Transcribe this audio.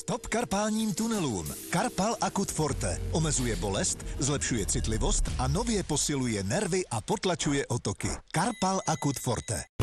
Stop karpálním tunelům. Karpal Akut Forte omezuje bolest, zlepšuje citlivost a nově posiluje nervy a potlačuje otoky. Karpal Akut Forte.